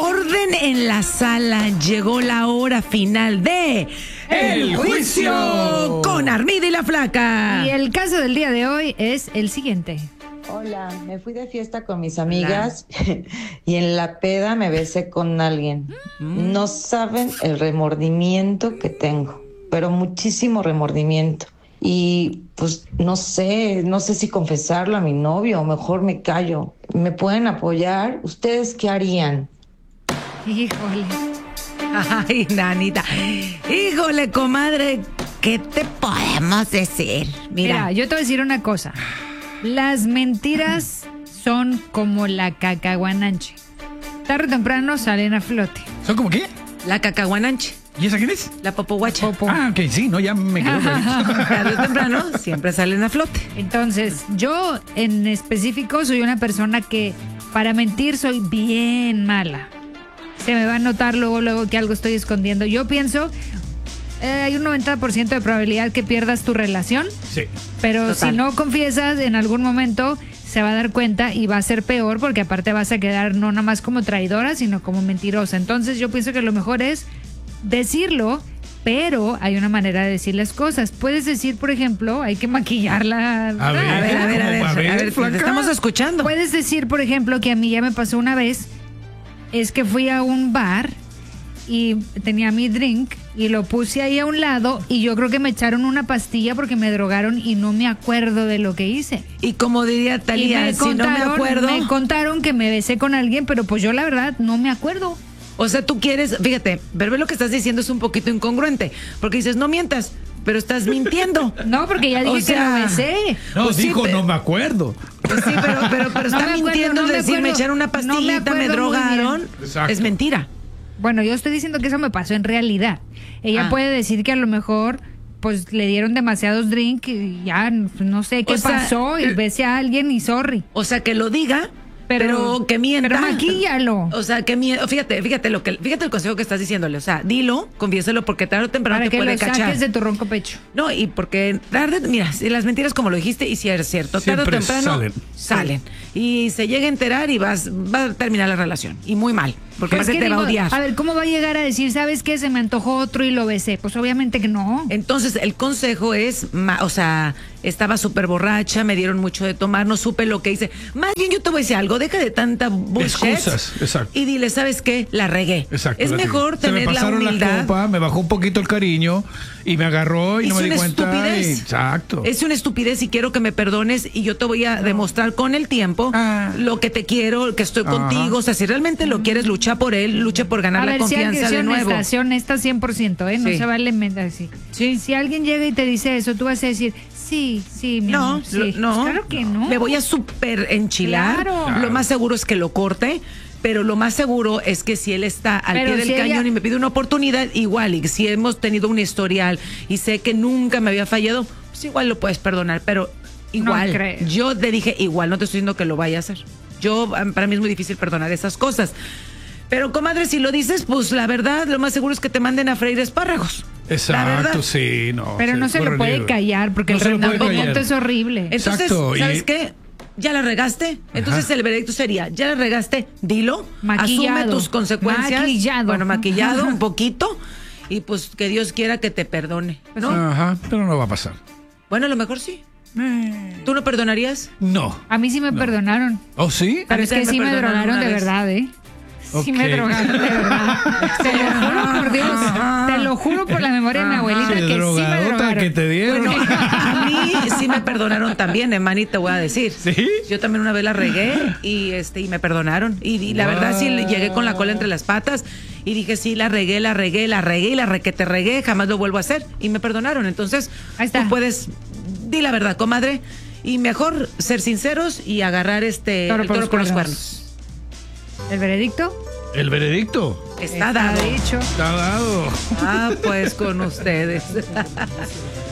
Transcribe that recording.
Orden en la sala, llegó la hora final de ¡El Juicio! Con Armida y la Flaca. Y el caso del día de hoy es el siguiente. Hola, me fui de fiesta con mis amigas y en la peda me besé con alguien. No saben el remordimiento que tengo, pero muchísimo remordimiento. Y pues no sé si confesarlo a mi novio o mejor me callo. ¿Me pueden apoyar? ¿Ustedes qué harían? Híjole. Ay, nanita. Híjole, comadre, ¿qué te podemos decir? Mira, yo te voy a decir una cosa. Las mentiras son como la cacahuananche. Tarde o temprano salen a flote. ¿Son como qué? La cacahuananche. ¿Y esa quién es? La popoguacha. Ah, ok, sí, no, ya me quedo. Tarde o temprano siempre salen a flote. Entonces, yo en específico soy una persona que para mentir soy bien mala. Se me va a notar luego que algo estoy escondiendo. Yo pienso, hay un 90% de probabilidad que pierdas tu relación. Sí. Pero Total. si no confiesas, en algún momento se va a dar cuenta y va a ser peor porque aparte vas a quedar no nada más como traidora, sino como mentirosa. Entonces yo pienso que lo mejor es decirlo, pero hay una manera de decir las cosas. Puedes decir, por ejemplo, hay que maquillarla. A ver, te Flaca. estamos escuchando. Puedes decir, por ejemplo, que a mí ya me pasó una vez, es que fui a un bar y tenía mi drink y lo puse ahí a un lado y yo creo que me echaron una pastilla porque me drogaron y no me acuerdo de lo que hice. Y como diría Y Talía, si no me acuerdo. me contaron que me besé con alguien, pero pues yo la verdad no me acuerdo. O sea, tú quieres, fíjate, ver lo que estás diciendo es un poquito incongruente, porque dices, no mientas, pero estás mintiendo. No, porque ya dije O sea, que lo besé. No, Pues sí, dijo, pero- no me acuerdo. Pues sí, pero No está me acuerdo, mintiendo no al me decir, me acuerdo. echaron una No me pastillita, acuerdo me muy drogaron. bien. Exacto. Es mentira. Bueno, yo estoy diciendo que eso me pasó en realidad. Ella Ah. puede decir que a lo mejor pues le dieron demasiados drinks y ya no sé qué O sea, pasó y besé a alguien y sorry. O sea, que lo diga, pero que mienta. Pero maquíllalo. O sea, que mienta. Fíjate el consejo que estás diciéndole. O sea, dilo, confiéselo, porque tarde o temprano Para te que puede lo cachar. saques de tu ronco pecho. No, y porque mira, si las mentiras como lo dijiste, y si es cierto, tarde o Siempre temprano salen. Y se llega a enterar y va a terminar la relación. Y muy mal, porque Es se que te va a digo, odiar. a ver, ¿cómo va a llegar a decir, sabes qué, se me antojó otro y lo besé? Pues obviamente que no. Entonces, el consejo es, o sea, estaba súper borracha, me dieron mucho de tomar, no supe lo que hice. Más bien yo te voy a decir algo, deja de tanta bullshit. Excusas, exacto. Y dile, ¿sabes qué? La regué. Exacto. Es la mejor se me tener la pasaron humildad. la copa, me bajó un poquito el cariño y me agarró y no Es me di una cuenta. estupidez. Exacto. Es una estupidez y quiero que me perdones y yo te voy a demostrar con el tiempo lo que te quiero, que estoy contigo. O sea, si realmente lo quieres, lucha por él, lucha por ganar A la ver, si confianza alguien de nuevo. sea honesta 100%, ¿eh? No Sí. se vale mentir así. Sí. Si alguien llega y te dice eso, tú vas a decir, sí, mi No, amor, sí. no. Pues claro que no. Me voy a súper enchilar. Claro. Lo más seguro es que lo corte. Pero lo más seguro es que si él está al Pero pie del si cañón ella- y me pide una oportunidad, igual, y si hemos tenido un historial y sé que nunca me había fallado, pues igual lo puedes perdonar, pero igual. No creo. Yo te dije igual, no te estoy diciendo que lo vaya a hacer. Para mí es muy difícil perdonar esas cosas. Pero, comadre, si lo dices, pues la verdad, lo más seguro es que te manden a freír espárragos. La verdad. Exacto, sí, no. Pero sí, no se lo puede horrible. callar porque No el se lo puede remordimiento callar. es horrible. Entonces, Exacto, ¿sabes y- qué? Ya la regaste. Entonces el veredicto sería, ya la regaste, dilo, Maquillado. asume tus consecuencias. Maquillado. Bueno, maquillado un poquito. Y pues que Dios quiera que te perdone, ¿no? Ajá, pero no va a pasar. Bueno, a lo mejor sí. ¿Tú no perdonarías? No. A mí sí me perdonaron. ¿Oh, sí? Pero mí es que también sí me me perdonaron drogaron una de vez. verdad, ¿eh? Sí me Ok. drogaron de verdad. Te lo juro por Dios. Te lo juro por la memoria de mi abuelita que sí me drogadota drogaron. que te dieron. Bueno, a mí sí me perdonaron también, Emani, te voy a decir. ¿Sí? Yo también una vez la regué y me perdonaron. Y la verdad sí llegué con la cola entre las patas y dije, sí, la regué y la regué, regué, jamás lo vuelvo a hacer. Y me perdonaron. Entonces, Ahí está. tú puedes, di la verdad, comadre. Y mejor ser sinceros y agarrar el toro por los cuernos. ¿El veredicto? El veredicto Está dado. dicho. está dado. Ah, pues con ustedes.